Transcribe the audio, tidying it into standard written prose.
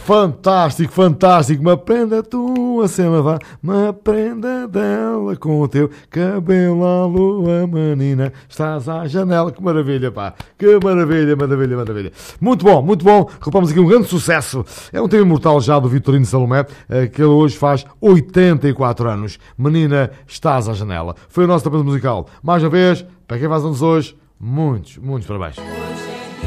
Fantástico, fantástico. Uma prenda tua sem lavar, uma prenda dela com o teu cabelo à lua, menina. Estás à janela. Que maravilha, pá. Que maravilha, maravilha, maravilha. Muito bom, muito bom. Recuperamos aqui um grande sucesso. É um tema imortal já do Vitorino Salomé, que ele hoje faz 84 anos. Menina, estás à janela. Foi o nosso tapete musical. Mais uma vez, para quem faz anos hoje, muitos, muitos parabéns.